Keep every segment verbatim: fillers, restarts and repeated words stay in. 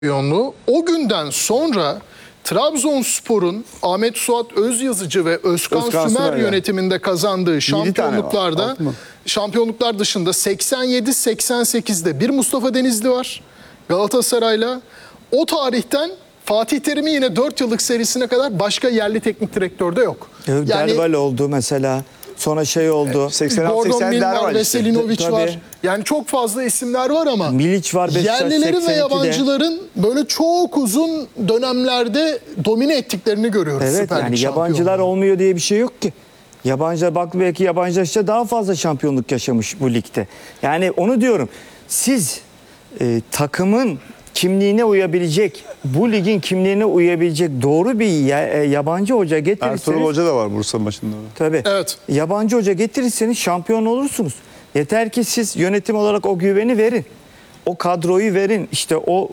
şampiyonluğu. O günden sonra Trabzonspor'un Ahmet Suat Özyazıcı ve Özkan, Özkan Sümer, Sümer ya. yönetiminde kazandığı şampiyonluklarda Altı mı? şampiyonluklar dışında seksen yedi seksen sekizde bir Mustafa Denizli var Galatasaray'la. O tarihten Fatih Terim'in yine dört yıllık serisine kadar başka yerli teknik direktörde yok. Yani, Derval oldu mesela. Sonra şey oldu. seksen altı Gordon seksen Milner, var işte. Veselinovic Tabii. var. Yani çok fazla isimler var ama Milic var Beşiktaş yerlilerin ve seksen ikide. yabancıların böyle çok uzun dönemlerde domine ettiklerini görüyoruz. Evet, Süper Lig yani yabancılar şampiyonluğu. olmuyor diye bir şey yok ki. Yabancılar bak belki yabancılar daha fazla şampiyonluk yaşamış bu ligde. Yani onu diyorum. Siz e, takımın kimliğine uyabilecek, bu ligin kimliğine uyabilecek doğru bir ya- e, yabancı hoca getirirseniz... Ertuğrul Hoca da var Bursa maçında. Tabii. Evet. Yabancı hoca getirirseniz şampiyon olursunuz. Yeter ki siz yönetim olarak o güveni verin. O kadroyu verin. İşte o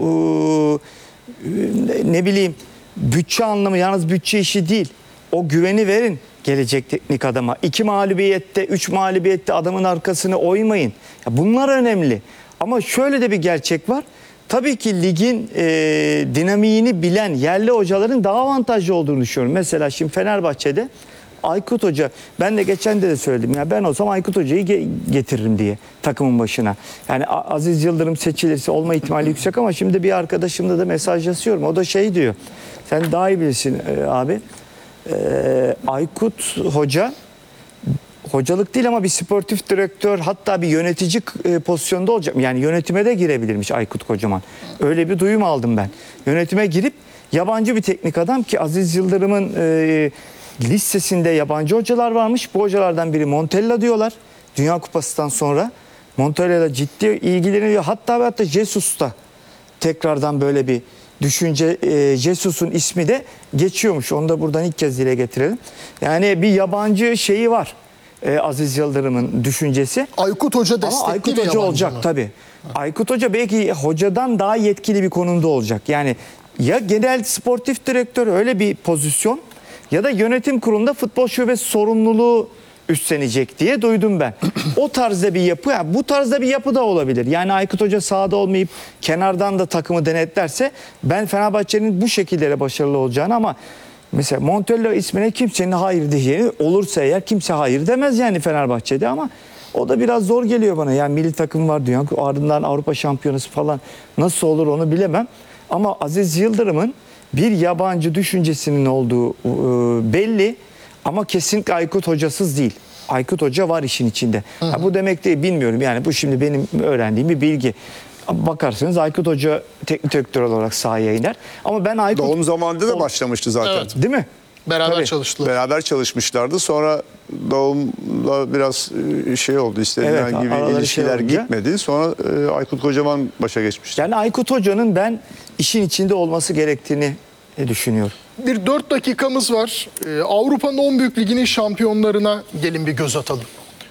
e, ne bileyim bütçe anlamı, yalnız bütçe işi değil. O güveni verin gelecek teknik adama. İki mağlubiyette, üç mağlubiyette adamın arkasını oymayın. Ya bunlar önemli. Ama şöyle de bir gerçek var. Tabii ki ligin e, dinamiğini bilen yerli hocaların daha avantajlı olduğunu düşünüyorum. Mesela şimdi Fenerbahçe'de Aykut Hoca, ben de geçen de, de söyledim ya, ben olsam Aykut Hoca'yı ge- getiririm diye takımın başına. Yani A- Aziz Yıldırım seçilirse olma ihtimali yüksek ama şimdi bir arkadaşımla da mesajlaşıyorum. O da şey diyor, sen daha iyi bilirsin e, abi. E, Aykut Hoca hocalık değil ama bir sportif direktör, hatta bir yönetici e, pozisyonda olacak. Yani yönetime de girebilirmiş Aykut Kocaman. Öyle bir duyum aldım ben. Yönetime girip yabancı bir teknik adam ki Aziz Yıldırım'ın e, listesinde yabancı hocalar varmış. Bu hocalardan biri Montella diyorlar. Dünya Kupası'ndan sonra Montella'yla ciddi ilgileniyor. Hatta ve hatta Jesus da tekrardan böyle bir düşünce, e, Jesus'un ismi de geçiyormuş. Onu da buradan ilk kez dile getirelim. Yani bir yabancı şeyi var. E, Aziz Yıldırım'ın düşüncesi. Aykut Hoca destekli Ama Aykut bir Hoca yabancı olacak mı? tabii. Aykut Hoca belki hocadan daha yetkili bir konumda olacak. Yani ya genel sportif direktör öyle bir pozisyon ya da yönetim kurulunda futbol şubesi sorumluluğu üstlenecek diye duydum ben. O tarzda bir yapı, yani bu tarzda bir yapı da olabilir. Yani Aykut Hoca sahada olmayıp kenardan da takımı denetlerse ben Fenerbahçe'nin bu şekilde başarılı olacağını, ama mesela Montella ismine kimsenin hayır diyeceğini, olursa eğer kimse hayır demez yani Fenerbahçe'de, ama o da biraz zor geliyor bana. Yani milli takım var diyor, ardından Avrupa Şampiyonası falan, nasıl olur onu bilemem. Ama Aziz Yıldırım'ın bir yabancı düşüncesinin olduğu e, belli, ama kesinlikle Aykut Hocasız değil. Aykut Hoca var işin içinde. Ha, bu demek değil, bilmiyorum yani, bu şimdi benim öğrendiğim bir bilgi. Bakarsanız Aykut Hoca teknik direktör olarak sahaya iner. Ama ben Aykut... Doğum zamanında da başlamıştı zaten. Evet. Değil mi? Beraber Tabii. çalıştılar. Beraber çalışmışlardı. Sonra Doğum'la biraz şey oldu, istenilen Evet, gibi araları ilişkiler şey olunca. gitmedi. Sonra e, Aykut Kocaman başa geçmişti. Yani Aykut Hoca'nın ben işin içinde olması gerektiğini düşünüyorum. Bir dört dakikamız var. Ee, Avrupa'nın on büyük liginin şampiyonlarına gelin bir göz atalım.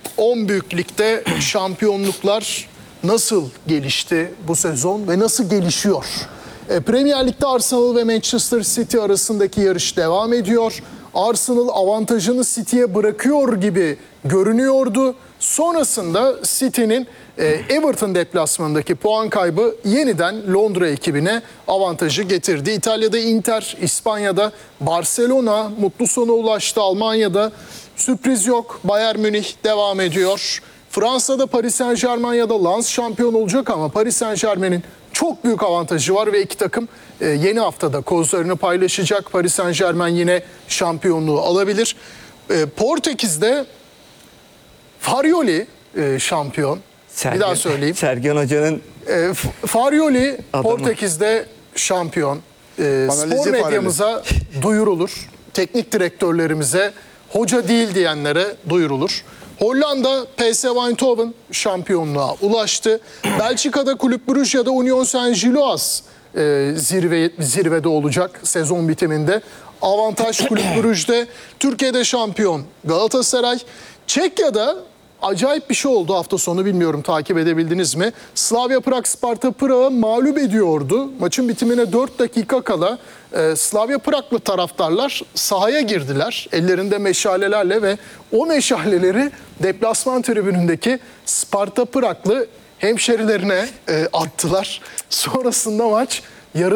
on büyük ligde şampiyonluklar nasıl gelişti bu sezon ve nasıl gelişiyor? Ee, Premier Lig'de Arsenal ve Manchester City arasındaki yarış devam ediyor. Arsenal avantajını City'ye bırakıyor gibi görünüyordu. Sonrasında City'nin e, Everton deplasmanındaki puan kaybı yeniden Londra ekibine avantajı getirdi. İtalya'da Inter, İspanya'da Barcelona mutlu sona ulaştı. Almanya'da sürpriz yok. Bayern Münih devam ediyor. Fransa'da Paris Saint-Germain ya da Lens şampiyon olacak ama Paris Saint-Germain'in çok büyük avantajı var ve iki takım e, yeni haftada kozlarını paylaşacak. Paris Saint-Germain yine şampiyonluğu alabilir. E, Portekiz'de Farioli e, şampiyon. Sergen, bir daha söyleyeyim. Sergen Hoca'nın E, Farioli Adamı. Portekiz'de şampiyon. E, Analizi spor medyamıza duyurulur. Teknik direktörlerimize hoca değil diyenlere duyurulur. Hollanda P S V Eindhoven şampiyonluğa ulaştı. Belçika'da Kulüp Brugge ya da Union Saint-Gilloise e, zirve, zirvede olacak sezon bitiminde. Avantaj Kulüp Brugge'de. Türkiye'de şampiyon Galatasaray. Çekya'da acayip bir şey oldu hafta sonu, bilmiyorum takip edebildiniz mi? Slavia Prag Sparta Prag'ı mağlup ediyordu. Maçın bitimine dört dakika kala e, Slavia Praglı taraftarlar sahaya girdiler. Ellerinde meşalelerle ve o meşaleleri deplasman tribünündeki Sparta Praglı hemşerilerine e, attılar. Sonrasında maç